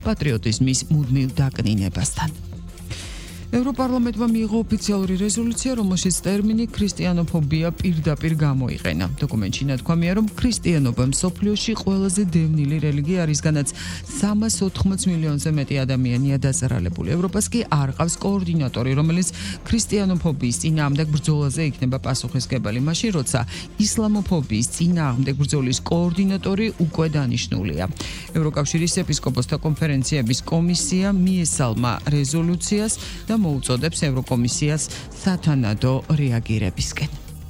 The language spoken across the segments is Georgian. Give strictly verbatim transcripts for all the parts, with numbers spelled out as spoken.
პატრიოტიზმის მუდმივ დაკნინებასთან. ევროპარლამენტმა მიიღო ოფიციალური რეზოლუცია, რომელშიც ტერმინი ქრისტიანოფობია პირდაპირ გამოიყენა. დოკუმენტში ნათქვამია, რომ ქრისტიანობა მსოფლიოში ყველაზე დევნილი რელიგია არის, რისგანაც სამას ოთხმოც მილიონზე მეტი ადამიანია დაზარალებული. ევროპას კი არ ყავს კოორდინატორი, რომელიც ქრისტიანოფობიის წინააღმდეგ ბრძოლაზე იქნება პასუხისმგებელი, მაშინ როცა ისლამოფობიის წინააღმდეგ ბრძოლის კოორდინატორი უკვე დანიშნულია. ევროკავშირის ეპისკოპოსთა კონფერენციების კომისია მიესალმა რეზოლუციას და მოუწოდებს ევროკომისიას სათანადო რეაგირებისკენ.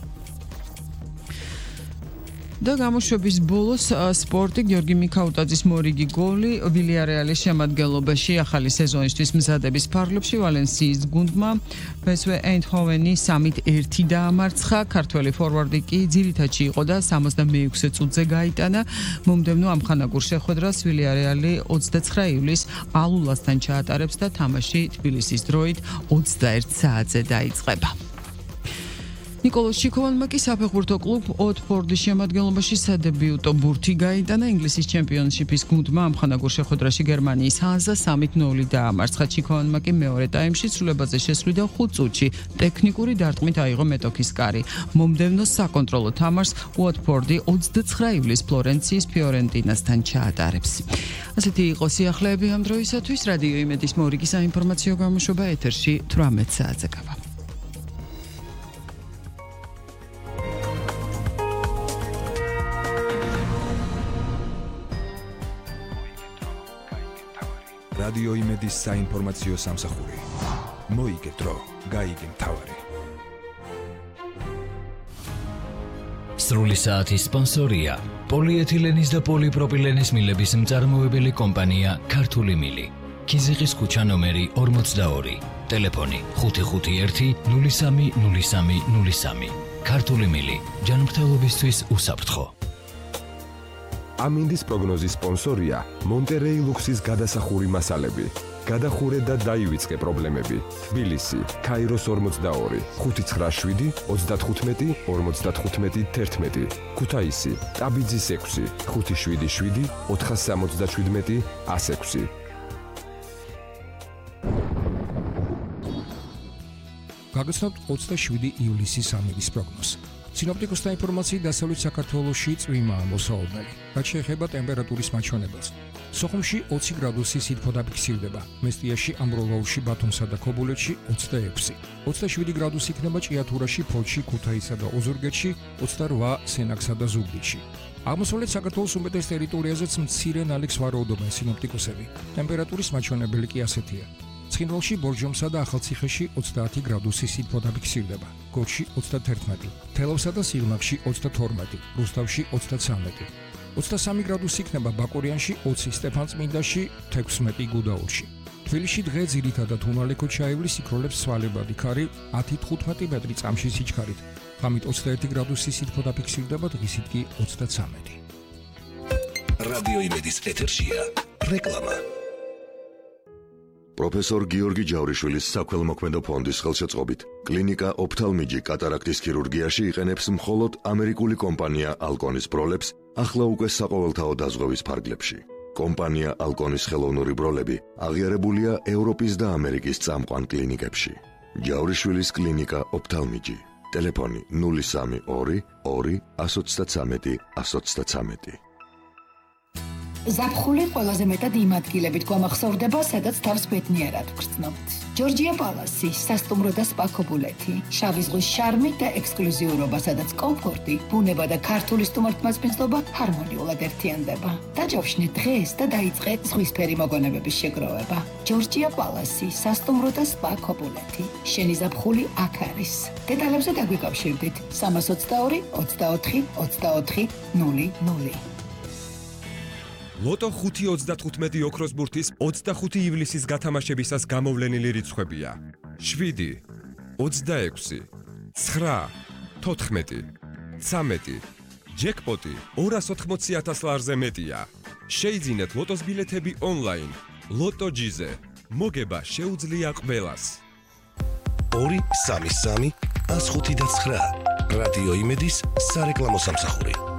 და გამოშვების ბოლოს სპორტი გიორგი მიქაუტაძის მორიგი გოლი ვილიარეალის შემადგენლობაში ახალი სეზონისთვის მზადების ფარგლებში ვალენსიის გუნდმა პესვე ეინდჰოვენი სამით ერთი დაამარცხა. ქართველი ფორვარდი კი ძირითადში იყო და სამოცდამეექვსე წუთზე გაიტანა. მომდევნო ამხანაგურ შეხვედრას ვილიარეალი ოცდაცხრა ივლისს ალულასთან ჩაატარებს და თამაში თბილისის დროით ოცდაერთ საათზე დაიწყება. ნიკოლოზ ჩიქოვანმა კი საფეხბურთო კლუბ ოტფორდის შემადგენლობაში სადებიუტო ბურთი გაიტანა. ინგლისის ჩემპიონშიპის გუნდმა ამხანაგურ შეხვედრაში გერმანიის ჰანზას სამით ნული დაამარცხა. ჩიქოვანმა კი მეორე ტაიმში ცვლილებაზე შესვლიდა ხუთ წუთში ტექნიკური დარტყმით აიღო მეტოქის კარი. მომდევნო საკონტროლო თამაშს ოტფორდი ოცდაცხრა ივლისს ფლორენციის ფიორენტინასთან ჩაატარებს. ასეთი იყო სიახლეები ამ დროისათვის. რადიო იმედის მორიგი საინფორმაციო გამოშვება ეთერში თვრამეტ საათზე გავა. რადიო იმედის საინფორმაციო სამსახური. მოიგე დრო, გაიგე მთავარი. სრული საათის სპონსორია პოლიეთილენის და პოლიპროპილენის მილების მწარმოებელი კომპანია ქართული მილი. ქიზიყის ქუჩა ნომერი ორმოცდაორი. ტელეფონი ხუთი ხუთი ერთი ნული სამი ნული სამი ნული სამი. ქართული მილი. ჯანმრთელობისთვის უსაფრთხო. ამინდის პროგნოზის სპონსორია მონტერეი ლუქსის გადასახური მასალები. გადახურე და დაივიწყე პრობლემები. თბილისი, ქაიროს ორმოცდაორი, ხუთი ცხრა შვიდი ოცდათხუთმეტი ორმოცდათხუთმეტი თერთმეტი. ქუთაისი, ტაბიძის ექვსი, ხუთი შვიდი შვიდი ოთხასამოცდაშვიდმეტი ასექვსი. გაგაცნობთ ოცდაშვიდი ივლისის ამინდის პროგნოზს. სინოპტიკოსთა ინფორმაციით დასავლეთ საქართველოში წვიმაა მოსაოდნელი. რაც შეეხება ტემპერატურის მაჩვენებელს. სოხუმში ოცი გრადუსი სითბო დაფიქსირდება. მესტიაში, ამბროლაურში, ბათუმსა და ქობულეთში ოცდაექვსი. ოცდაშვიდი გრადუსი იქნება ჭიათურაში, ფოთში, ქუთაისსა და ოზურგეთში, ოცდარვა სენაკსა და ზუგდიდში. აღმოსავლეთ საქართველოს უმეტეს ტერიტორიაზეც მცირე ნალექს ვარაუდობენ სინოპტიკოსები. ტემპერატურის მაჩვენებელი კი ასეთია. ცხინვალში, ბორჯომსა და ახალციხეში ოცდაათი გრადუსი სითბო დაფიქსირდება. გორში ოცდათერთმეტი, თელავსა და სიღნაღში ოცდათორმეტი, რუსთავში ოცდაცამეტი. ოცდასამი გრადუსი იქნება ბაკურიანში, ოცი სტეფანწმინდაში, თექვსმეტი გუდაურში. თბილისში დღე ძირითადად უმალეკო ჩაივლის, იქროლებს სვალებადი ქარი, ათი თხუთმეტი მეტრი წამში სიჩქარით. ღამით ოცდაერთი გრადუსი სითბო დაფიქსირდება, დღისით კი ოცდაცამეტი. რადიო იმედის ეთერშია რეკლამა. პროფესორ გიორგი ჯავრიშვილის საქველმოქმედო ფონდის ხელშეწყობით კლინიკა ოფთალმიჯი კატარაქტის ქირურგიაში იყენებს მხოლოდ ამერიკული კომპანია ალკონის ბროლებს ახლა უკვე საყოველთაო დაზღვევის ფარგლებში. კომპანია ალკონის ხელოვნური ბროლები აღიარებულია ევროპის და ამერიკის წამყვან კლინიკებში. ჯავრიშვილის კლინიკა ოფთალმიჯი. ტელეფონი ნული სამი ორი ორი ოცდათვრამეტი ოცდათვრამეტი. ზაფხული ყველაზე მეტად იმ ადგილებით გვამახსოვრდება, სადაც თავს ბედნიერად ვგრძნობთ. ჯორჯია პალასი, სასტუმრო და სპა ქობულეთი, შავი ზღვის შარმი და ექსკლუზიურობა, სადაც კომფორტი, ბუნება და ქართული სტუმართმასპინძლობა ჰარმონიულად ერთიანდება. დაჯავშნე დღეს და დაიწყე ზღვისფერი მოგონებების შეგროვება. ჯორჯია პალასი, სასტუმრო და სპა ქობულეთი. შენი ზაფხული აქ არის. დეტალებზე დაგვიკავშირდით სამას ოცდაორი ოცდაოთხი ოცდაოთხი ნული ნული. ლოტო ხუთი ოცდათხუთმეტი ოქროს ბურთის ოცდახუთი ივლისის გათამაშებისას გამოვლენილი რიცხვებია: შვიდი, ოცდაექვსი, ცხრა, თოთხმეტი, ცამეტი. ჯეკპოტი ორას ოთხმოცი ათას ლარზე მეტია. შეიძინეთ ლოტოს ბილეთები ონლაინ. ლოტო ჯიზე. მოგება შეუძლია ყველას. ორი სამი სამი ას ხუთი და ცხრა. რადიო იმედის სარეკლამო სამსახური.